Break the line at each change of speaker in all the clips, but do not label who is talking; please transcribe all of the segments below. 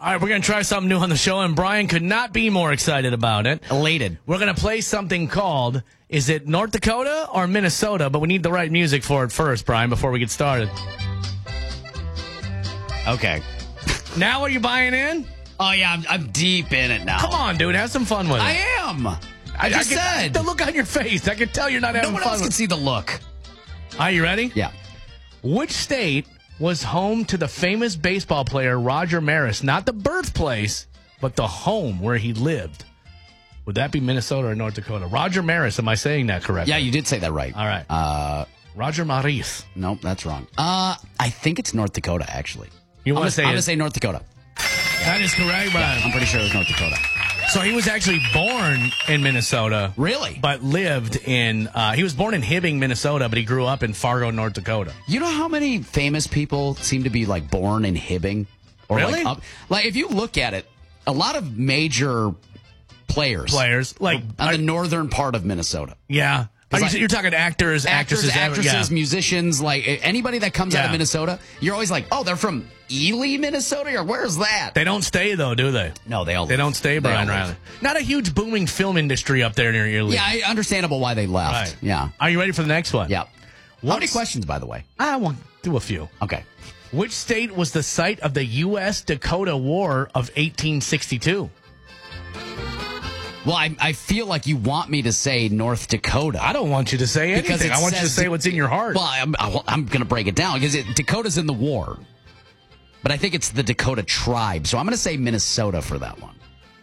All right, we're going to try something new on the show, and Brian could not be more excited about it.
Elated.
We're going to play something called, is it North Dakota or Minnesota? But we need the right music for it first, Brian, before we get started.
Okay.
Now are you buying in?
Oh, yeah, I'm deep in it now.
Come on, dude, have some fun with it.
I am. I just said.
The look on your face, I can tell you're not having
No one
fun
else
with
can see the look.
Are you ready?
Yeah.
Which state was home to the famous baseball player Roger Maris? Not the birthplace, but the home where he lived. Would that be Minnesota or North Dakota? Roger Maris, am I saying that correctly?
Yeah, you did say that right.
All right. Roger Maris.
Nope, that's wrong. I think it's North Dakota, actually.
You want to say
I'm going to say North Dakota.
That is correct, Brian.
I'm pretty sure it's North Dakota.
So he was actually born in Minnesota.
Really?
But lived in, he was born in Hibbing, Minnesota, but he grew up in Fargo, North Dakota.
You know how many famous people seem to be like born in Hibbing? Or
Really?
Like if you look at it, a lot of major players
Like,
on the northern part of Minnesota.
yeah. You're talking actors, actresses, yeah.
musicians, like anybody that comes out of Minnesota, you're always like, oh, they're from Ely, Minnesota, or where's that?
They don't stay, though, do they?
No, they
don't stay, Brian Riley. Not a huge booming film industry up there near Ely.
Yeah, understandable why they left.
Right.
Yeah.
Are you ready for the next one?
Yeah. How many questions, by the way?
I want to do a few.
Okay.
Which state was the site of the U.S.-Dakota War of 1862?
Well, I feel like you want me to say North Dakota.
I don't want you to say anything. I want you to say what's in your heart.
Well, I'm going to break it down because Dakota's in the war. But I think it's the Dakota tribe. So I'm going to say Minnesota for that one.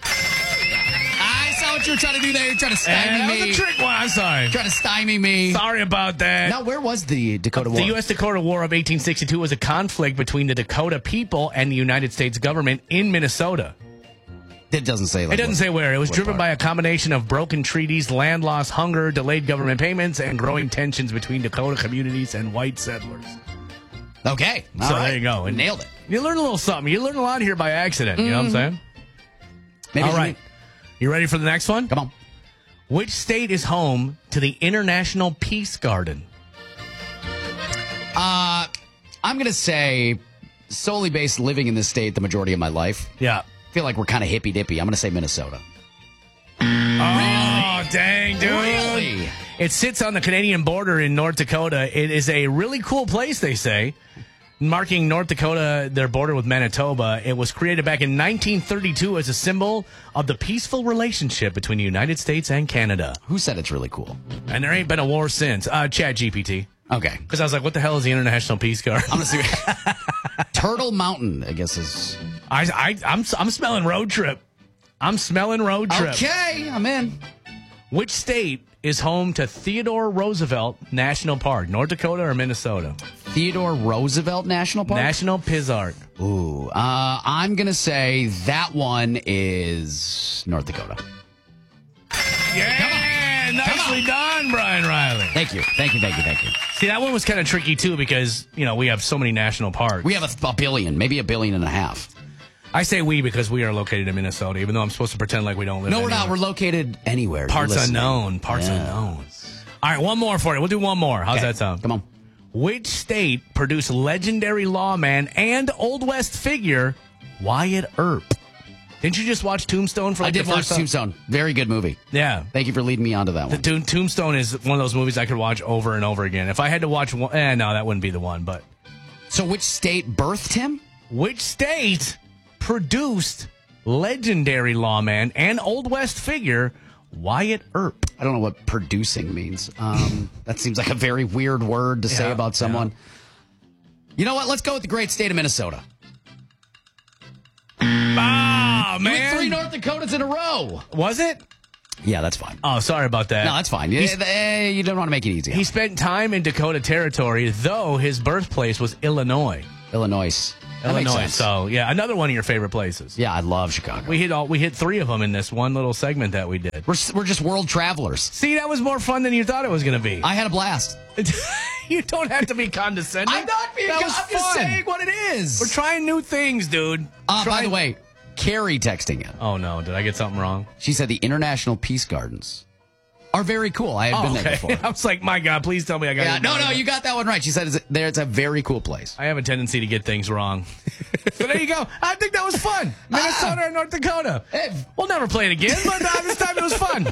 I saw what you were trying to do there. You're trying to stymie me.
That was a trick one. I'm sorry.
Trying to stymie me.
Sorry about that.
Now, where was the Dakota War?
The U.S.-Dakota War of 1862 was a conflict between the Dakota people and the United States government in Minnesota.
It doesn't say.
It doesn't say where. It was driven by a combination of broken treaties, land loss, hunger, delayed government payments, and growing tensions between Dakota communities and white settlers.
Okay.
So there you go. And
nailed it.
You learn a little something. You learn a lot here by accident. You know what I'm saying?
Maybe
all right. You ready for the next one?
Come on.
Which state is home to the International Peace Garden?
I'm going to say, solely based living in this state the majority of my life.
Yeah.
I feel like we're kind of hippy-dippy. I'm going to say Minnesota.
Oh, dang, dude.
Really?
It sits on the Canadian border in North Dakota. It is a really cool place, they say, marking North Dakota, their border with Manitoba. It was created back in 1932 as a symbol of the peaceful relationship between the United States and Canada.
Who said it's really cool?
And there ain't been a war since. ChatGPT.
Okay.
Because I was like, what the hell is the International Peace Garden?
I'm going to see. Turtle Mountain, I guess is...
I'm smelling road trip. I'm smelling road trip.
Okay, I'm in.
Which state is home to Theodore Roosevelt National Park? North Dakota or Minnesota?
Theodore Roosevelt National Park?
National Pizzart.
Ooh. I'm going to say that one is North Dakota.
Yeah, nicely done, Brian Riley.
Thank you.
See, that one was kind of tricky, too, because, we have so many national parks.
We have a billion, maybe 1.5 billion.
I say we because we are located in Minnesota, even though I'm supposed to pretend like we don't live
No,
anywhere.
we're not. We're located anywhere.
Parts unknown. Unknown. All right, one more for you. We'll do one more. How's that sound?
Come on.
Which state produced legendary lawman and Old West figure Wyatt Earp? Didn't you just watch Tombstone for
I did watch Tombstone. Very good movie.
Yeah.
Thank you for leading me onto that one.
Tombstone is one of those movies I could watch over and over again. If I had to watch one, no, that wouldn't be the one. But
so which state birthed him? Which
state produced legendary lawman and Old West figure Wyatt Earp?
I don't know what producing means. That seems like a very weird word to say about someone. Yeah. You know what? Let's go with the great state of Minnesota.
Oh, man.
You went 3 North Dakotas in a row.
Was it?
Yeah, that's fine.
Oh, sorry about that.
No, that's fine. You don't want to make it easy.
He spent time in Dakota Territory, though his birthplace was Illinois.
Illinois.
So, yeah, another one of your favorite places.
Yeah, I love Chicago.
We hit 3 of them in this one little segment that we did.
We're just world travelers.
See, that was more fun than you thought it was going to be.
I had a blast.
You don't have to be condescending.
I'm not being condescending. I'm just saying what it is.
We're trying new things, dude.
By the way, Carrie texting in.
Oh, no. Did I get something wrong?
She said the International Peace Gardens are very cool. I have been there before.
I was like, my God, please tell me I got it.
No, you got that one right. She said it's a very cool place.
I have a tendency to get things wrong. So there you go. I think that was fun. Minnesota and North Dakota. We'll never play it again, but this time it was fun.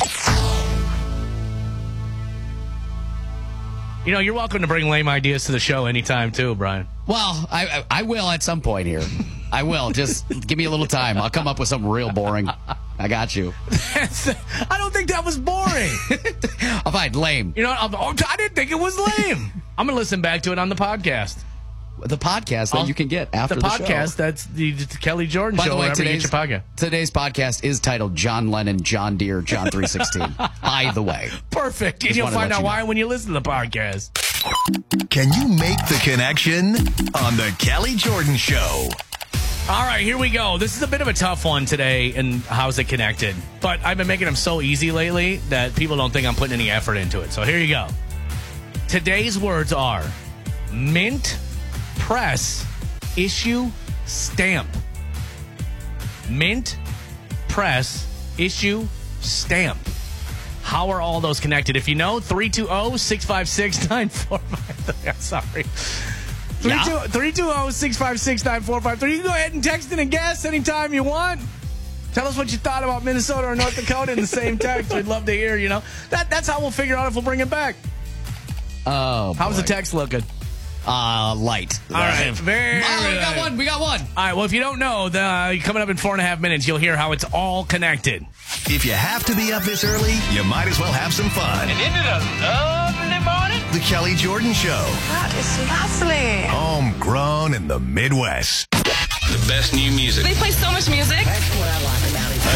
You know, you're welcome to bring lame ideas to the show anytime, too, Brian.
Well, I will at some point here. I will. Just give me a little time. I'll come up with something real boring. I got you.
I don't think that was boring.
I'll find lame.
You know, I didn't think it was lame. I'm going to listen back to it on the podcast.
The podcast that you can get after the
podcast,
show.
That's the Kelly Jordan
By
Show.
the way,
wherever you get your podcast.
Today's podcast is titled John Lennon, John Deere, John 316. By the way.
Perfect. And you'll find out why when you listen to the podcast.
Can you make the connection on the Kelly Jordan Show?
All right, here we go. This is a bit of a tough one today, and how's it connected? But I've been making them so easy lately that people don't think I'm putting any effort into it. So here you go. Today's words are mint, press, issue, stamp. Mint, press, issue, stamp. How are all those connected? If you know, 320-656-9453. I'm sorry. 320-656-9453. You can go ahead and text in and guess anytime you want. Tell us what you thought about Minnesota or North Dakota in the same text. We'd love to hear, you know. That's how we'll figure out if we'll bring it back.
Oh,
how's the text looking?
Light.
All right.
We got one.
All right. Well, if you don't know, coming up in 4.5 minutes, you'll hear how it's all connected.
If you have to be up this early, you might as well have some fun.
And isn't it a lovely morning?
The Kelly Jordan Show.
That is lovely.
Homegrown in the Midwest.
The best new music.
They play so much music.
That's what I like about it.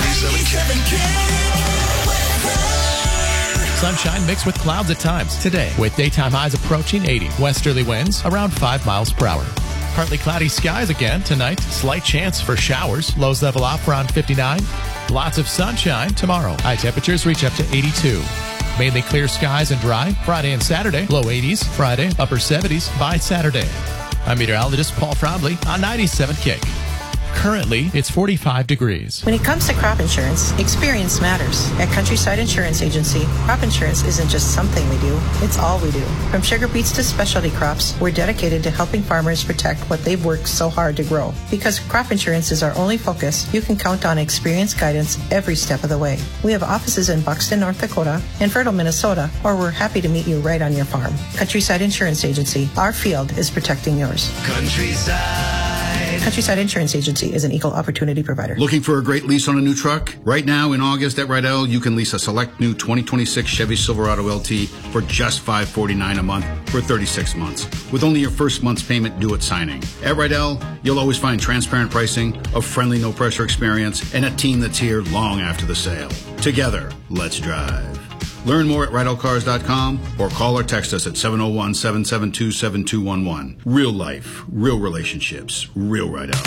97
Sunshine mixed with clouds at times today, with daytime highs approaching 80. Westerly winds around 5 miles per hour. Partly cloudy skies again tonight. Slight chance for showers. Lows level off around 59. Lots of sunshine tomorrow. High temperatures reach up to 82. Mainly clear skies and dry. Friday and Saturday, low 80s. Friday, upper 70s by Saturday. I'm meteorologist Paul Frombley on 97 Kick. Currently, it's 45 degrees.
When it comes to crop insurance, experience matters. At Countryside Insurance Agency, crop insurance isn't just something we do, it's all we do. From sugar beets to specialty crops, we're dedicated to helping farmers protect what they've worked so hard to grow. Because crop insurance is our only focus, you can count on experienced guidance every step of the way. We have offices in Buxton, North Dakota, and Fertile, Minnesota, or we're happy to meet you right on your farm. Countryside Insurance Agency, our field is protecting yours. Countryside Insurance Agency is an equal opportunity provider.
Looking for a great lease on a new truck? Right now in August at Rydell, you can lease a select new 2026 Chevy Silverado LT for just $549 a month for 36 months, with only your first month's payment due at signing. At Rydell, you'll always find transparent pricing, a friendly no-pressure experience, and a team that's here long after the sale. Together, let's drive. Learn more at RydellCars.com or call or text us at 701-772-7211. Real life, real relationships, real Rydell.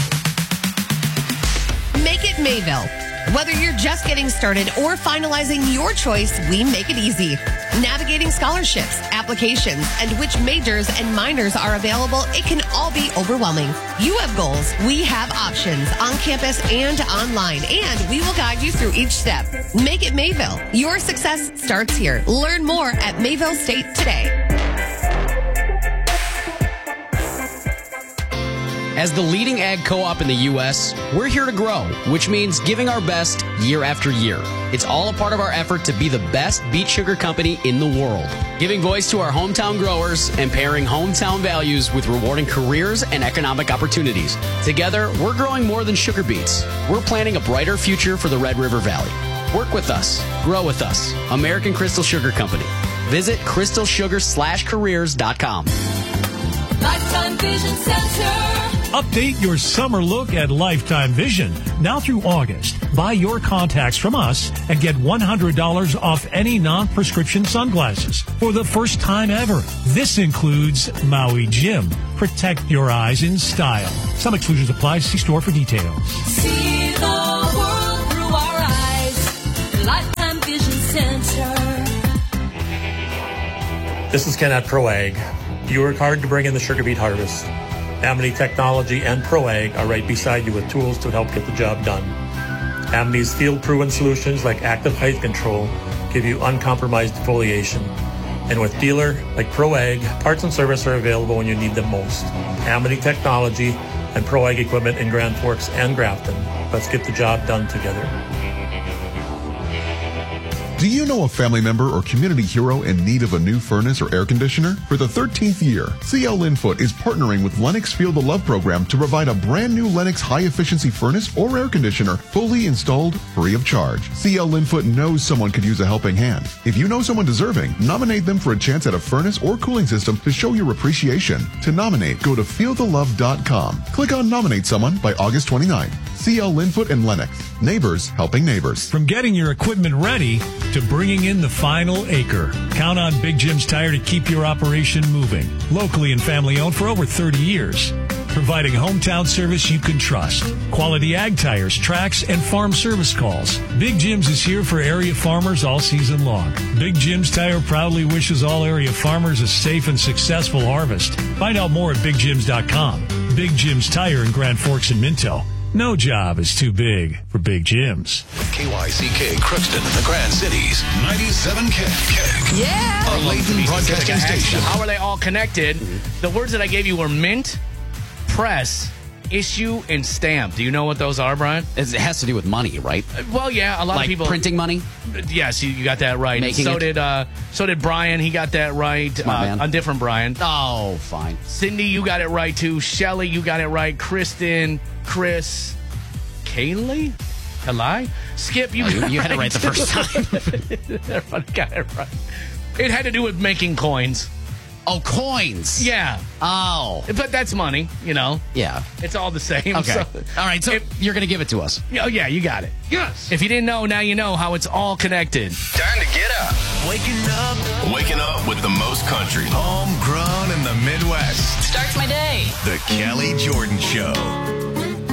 Make it Mayville. Whether you're just getting started or finalizing your choice, we make it easy. Navigating scholarships, applications, and which majors and minors are available, it can all be overwhelming. You have goals. We have options on campus and online, and we will guide you through each step. Make it Mayville. Your success starts here. Learn more at Mayville State today.
As the leading ag co-op in the U.S., we're here to grow, which means giving our best year after year. It's all a part of our effort to be the best beet sugar company in the world, giving voice to our hometown growers and pairing hometown values with rewarding careers and economic opportunities. Together, we're growing more than sugar beets. We're planning a brighter future for the Red River Valley. Work with us. Grow with us. American Crystal Sugar Company. Visit crystalsugar/careers.com.
Lifetime Vision Center.
Update your summer look at Lifetime Vision. Now through August, buy your contacts from us and get $100 off any non-prescription sunglasses for the first time ever. This includes Maui Jim. Protect your eyes in style. Some exclusions apply. See store for details.
See the world through our eyes. Lifetime Vision Center.
This is Ken at ProAg. You work hard to bring in the sugar beet harvest. Amity Technology and ProAg are right beside you with tools to help get the job done. Amity's field-proven solutions like active height control give you uncompromised defoliation. And with dealer like ProAg, parts and service are available when you need them most. Amity Technology and ProAg equipment in Grand Forks and Grafton. Let's get the job done together.
Do you know a family member or community hero in need of a new furnace or air conditioner? For the 13th year, CL Linfoot is partnering with Lennox Feel the Love program to provide a brand new Lennox high-efficiency furnace or air conditioner fully installed free of charge. CL Linfoot knows someone could use a helping hand. If you know someone deserving, nominate them for a chance at a furnace or cooling system to show your appreciation. To nominate, go to feelthelove.com. Click on Nominate Someone by August 29th. CL Linfoot and Lennox. Neighbors helping neighbors.
From getting your equipment ready to bringing in the final acre, count on Big Jim's Tire to keep your operation moving. Locally and family owned for over 30 years. Providing hometown service you can trust. Quality ag tires, tracks, and farm service calls. Big Jim's is here for area farmers all season long. Big Jim's Tire proudly wishes all area farmers a safe and successful harvest. Find out more at BigJims.com. Big Jim's Tire in Grand Forks and Minto. No job is too big for Big Jim's.
KYCK Crookston in the Grand Cities, 97K.
Yeah.
A Layton broadcasting station.
How are they all connected? The words that I gave you were mint, press, issue, and stamp. Do you know what those are, Brian?
It has to do with money, right?
Well, yeah, a lot
like
of people
printing money.
Yes, you got that right.
Making
so
it.
did Brian. He got that right. A different Brian.
Oh, fine.
Cindy, you got it right too. Shelly, you got it right. Kristen, Chris, Kaylee, Kalai, Skip, you
had it right the first time.
Everybody got it right. It had to do with making coins.
Oh, coins.
Yeah.
Oh.
But that's money, you know.
Yeah.
It's all the same.
Okay.
So,
all right, so you're going to give it to us.
Oh, yeah, you got it.
Yes.
If you didn't know, now you know how it's all connected.
Time to get up. Waking up with the most country. Homegrown in the Midwest.
Starts my day.
The Kelly Jordan Show.